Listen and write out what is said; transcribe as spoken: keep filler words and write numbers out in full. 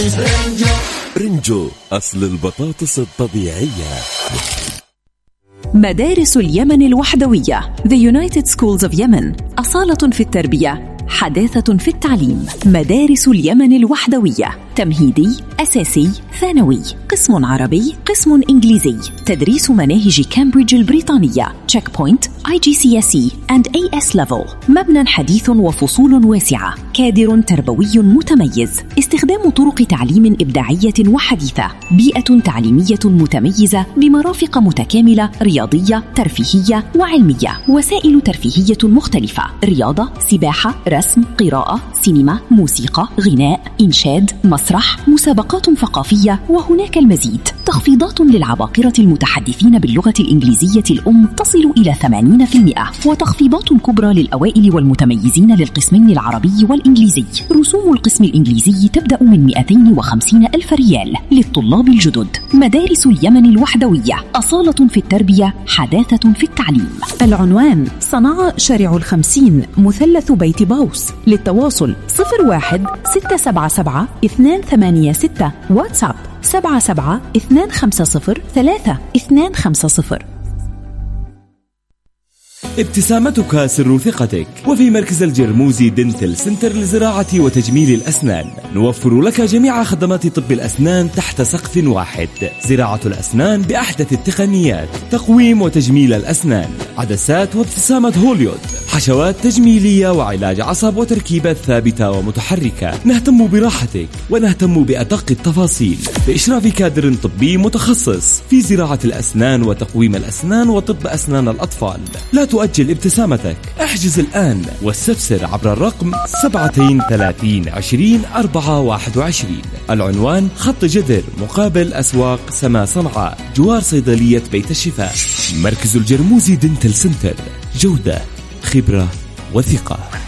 رنجو أصل البطاطس الطبيعية. مدارس اليمن الوحدوية The United Schools of Yemen، أصالة في التربية، حداثة في التعليم. مدارس اليمن الوحدوية، تمهيدي، أساسي، ثانوي، قسم عربي، قسم إنجليزي، تدريس مناهج كامبريدج البريطانية، تشيك بوينت، آي جي سي إس إي and إيه إس Level. مبنى حديث وفصول واسعة، كادر تربوي متميز، استخدام طرق تعليم إبداعية وحديثة، بيئة تعليمية متميزة بمرافق متكاملة رياضية، ترفيهية وعلمية، وسائل ترفيهية مختلفة، رياضة، سباحة، رسم، قراءة، سينما، موسيقى، غناء، إنشاد، مسرح، مسابقات ثقافية، وهناك المزيد. تخفيضات للعباقرة المتحدثين باللغة الإنجليزية الأم تصل إلى ثمانين بالمئة، وتخفيضات كبرى للأوائل والمتميزين للقسمين العربي والإنجليزي. رسوم القسم الإنجليزي تبدأ من مئتين وخمسين ألف ريال للطلاب الجدد. مدارس اليمن الوحدوية، أصالة في التربية، حداثة في التعليم. العنوان: صنعاء شارع الخمسين، مثلث بيت باوس. للتواصل صفر واحد ستة سبعة سبعة اثنان ثمانية ستة، واتساب سبعة سبعة اثنان خمسة صفر ثلاثة اثنان خمسة صفر. ابتسامتك سر ثقتك. وفي مركز الجرموزي دنتل سنتر لزراعة وتجميل الأسنان نوفر لك جميع خدمات طب الأسنان تحت سقف واحد. زراعة الأسنان بأحدث التقنيات، تقويم وتجميل الأسنان، عدسات وابتسامة هوليود، حشوات تجميلية وعلاج عصب وتركيبات ثابتة ومتحركة. نهتم براحتك ونهتم بأدق التفاصيل بإشراف كادر طبي متخصص في زراعة الأسنان وتقويم الأسنان وطب أسنان الأطفال. لا تؤجل ابتسامتك، احجز الآن واستفسر عبر الرقم سبعة ثلاثين عشرين أربعة واحد وعشرين. العنوان: خط جدر مقابل أسواق سما صنعاء، جوار صيدلية بيت الشفاء. مركز الجرموزي دنتل سنتر، جودة، خبرة وثقة.